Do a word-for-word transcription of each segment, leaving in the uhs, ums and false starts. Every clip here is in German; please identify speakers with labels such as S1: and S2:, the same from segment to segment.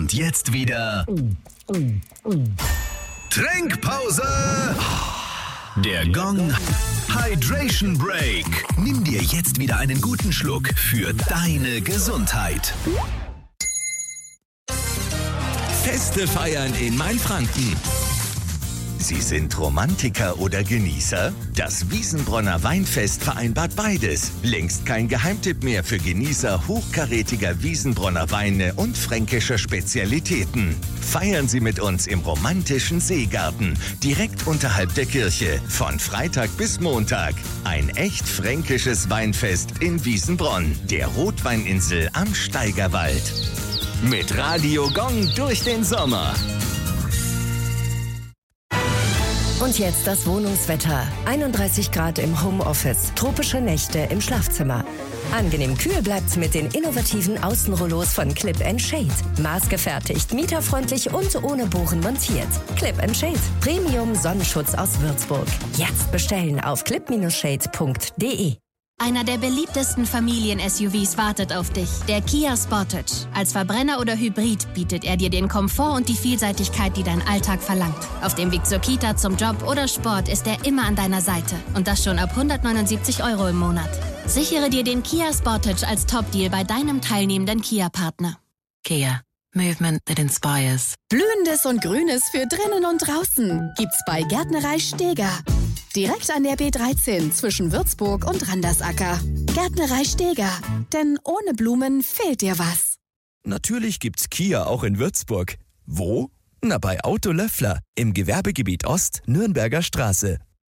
S1: Und jetzt wieder Trinkpause. Der Gong Hydration Break. Nimm dir jetzt wieder einen guten Schluck für deine Gesundheit.
S2: Feste feiern in Mainfranken. Sie sind Romantiker oder Genießer? Das Wiesenbronner Weinfest vereinbart beides. Längst kein Geheimtipp mehr für Genießer hochkarätiger Wiesenbronner Weine und fränkischer Spezialitäten. Feiern Sie mit uns im romantischen Seegarten, direkt unterhalb der Kirche, von Freitag bis Montag. Ein echt fränkisches Weinfest in Wiesenbronn, der Rotweininsel am Steigerwald. Mit Radio Gong durch den Sommer.
S3: Und jetzt das Wohnungswetter. einunddreißig Grad im Homeoffice, tropische Nächte im Schlafzimmer. Angenehm kühl bleibt's mit den innovativen Außenrollos von Clip and Shade. Maßgefertigt, mieterfreundlich und ohne Bohren montiert. Clip and Shade, Premium Sonnenschutz aus Würzburg. Jetzt bestellen auf clip Bindestrich shade punkt de.
S4: Einer der beliebtesten Familien-S U Vs wartet auf dich, der Kia Sportage. Als Verbrenner oder Hybrid bietet er dir den Komfort und die Vielseitigkeit, die dein Alltag verlangt. Auf dem Weg zur Kita, zum Job oder Sport ist er immer an deiner Seite. Und das schon ab hundertneunundsiebzig Euro im Monat. Sichere dir den Kia Sportage als Top-Deal bei deinem teilnehmenden Kia-Partner.
S5: Kia. Movement that inspires.
S6: Blühendes und Grünes für drinnen und draußen gibt's bei Gärtnerei Steger. Direkt an der B dreizehn zwischen Würzburg und Randersacker. Gärtnerei Steger. Denn ohne Blumen fehlt dir was.
S2: Natürlich gibt's Kia auch in Würzburg. Wo? Na, bei Auto Löffler im Gewerbegebiet Ost, Nürnberger Straße.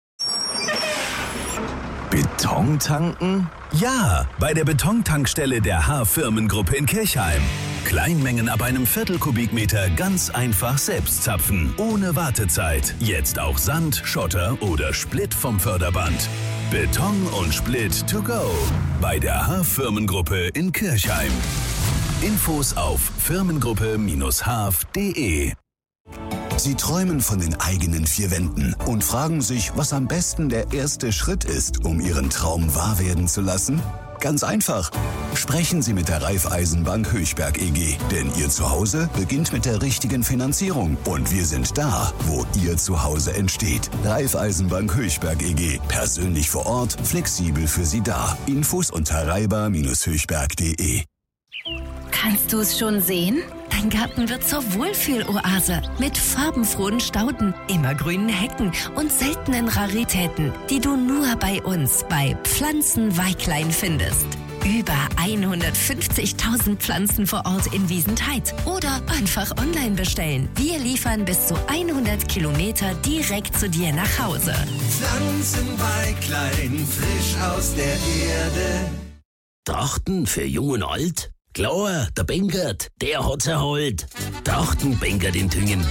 S1: Beton tanken? Ja, bei der Betontankstelle der H-Firmengruppe in Kirchheim. Kleinmengen ab einem Viertel Kubikmeter ganz einfach selbst zapfen, ohne Wartezeit. Jetzt auch Sand, Schotter oder Split vom Förderband. Beton und Split to go bei der H-Firmengruppe in Kirchheim. Infos auf firmengruppe Bindestrich haf punkt de.
S7: Sie träumen von den eigenen vier Wänden und fragen sich, was am besten der erste Schritt ist, um Ihren Traum wahr werden zu lassen? Ganz einfach. Sprechen Sie mit der Raiffeisenbank Höchberg E G, denn Ihr Zuhause beginnt mit der richtigen Finanzierung und wir sind da, wo Ihr Zuhause entsteht. Raiffeisenbank Höchberg E G. Persönlich vor Ort, flexibel für Sie da. Infos unter raiba Bindestrich höchberg punkt de.
S3: Kannst du es schon sehen? Dein Garten wird zur Wohlfühloase mit farbenfrohen Stauden, immergrünen Hecken und seltenen Raritäten, die du nur bei uns bei Pflanzenweiklein findest. Über hundertfünfzigtausend Pflanzen vor Ort in Wiesentheid oder einfach online bestellen. Wir liefern bis zu hundert Kilometer direkt zu dir nach Hause.
S8: Pflanzenweiklein, frisch aus der Erde.
S9: Trachten für Jung und Alt? Klar, der Benkert, der hat's erholt. Trachten Benkert in Tüngen.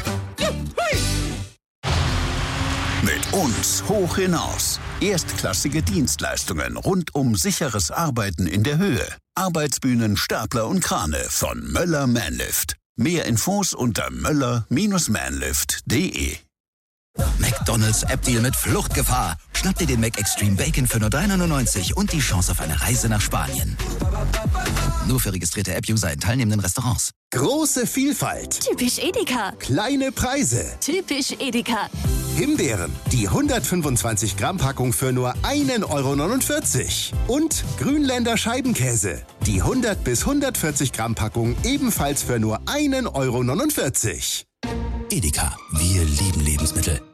S7: Mit uns hoch hinaus. Erstklassige Dienstleistungen rund um sicheres Arbeiten in der Höhe. Arbeitsbühnen, Stapler und Krane von Möller Manlift. Mehr Infos unter möller Bindestrich manlift punkt de.
S10: McDonald's App-Deal mit Fluchtgefahr. Schnapp dir den Mac Extreme Bacon für nur drei neunundneunzig und die Chance auf eine Reise nach Spanien. Nur für registrierte App-User in teilnehmenden Restaurants.
S11: Große Vielfalt.
S12: Typisch Edeka.
S11: Kleine Preise.
S12: Typisch Edeka.
S11: Himbeeren, die hundertfünfundzwanzig Gramm Packung für nur ein Euro neunundvierzig. Und Grünländer Scheibenkäse, die hundert bis hundertvierzig Gramm Packung ebenfalls für nur ein Euro neunundvierzig.
S10: Edeka, wir lieben Lebensmittel.